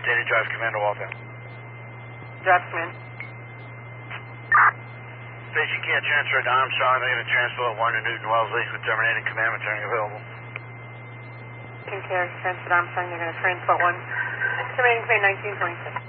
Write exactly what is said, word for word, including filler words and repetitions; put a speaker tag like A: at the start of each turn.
A: Data Drive, Commander Waltham.
B: Drive, Command.
A: Space, you can't transfer to Armstrong. They're going to transfer one to Newton Wellesley with terminating command returning available.
B: Taking care, transfer to Armstrong. They're going to transport one. Terminating command nineteen twenty-six.